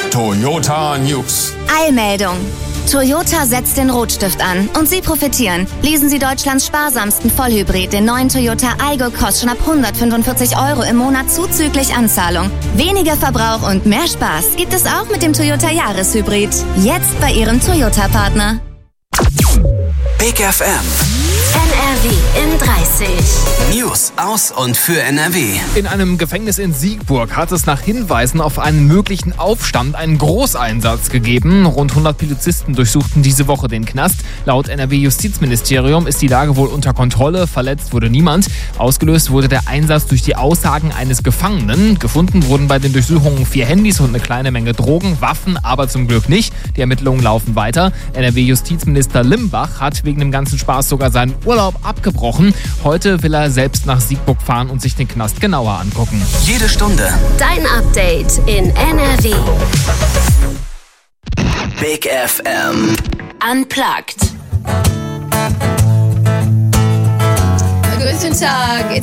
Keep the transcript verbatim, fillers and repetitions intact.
Toyota News. Eilmeldung. Toyota setzt den Rotstift an und Sie profitieren. Lesen Sie Deutschlands sparsamsten Vollhybrid, den neuen Toyota Aygo, kostet schon ab hundertfünfundvierzig Euro im Monat zuzüglich Anzahlung. Weniger Verbrauch und mehr Spaß gibt es auch mit dem Toyota Jahreshybrid. Jetzt bei Ihrem Toyota-Partner. Big F M. N R W in dreißig. News aus und für N R W. In einem Gefängnis in Siegburg hat es nach Hinweisen auf einen möglichen Aufstand einen Großeinsatz gegeben. Rund hundert Polizisten durchsuchten diese Woche den Knast. Laut N R W-Justizministerium ist die Lage wohl unter Kontrolle. Verletzt wurde niemand. Ausgelöst wurde der Einsatz durch die Aussagen eines Gefangenen. Gefunden wurden bei den Durchsuchungen vier Handys und eine kleine Menge Drogen, Waffen aber zum Glück nicht. Die Ermittlungen laufen weiter. N R W-Justizminister Limbach hat wegen dem ganzen Spaß sogar seinen Urlaub abgebrochen. Heute will er selbst nach Siegburg fahren und sich den Knast genauer angucken. Jede Stunde Dein Update in N R W. Big F M. Unplugged. Guten Tag.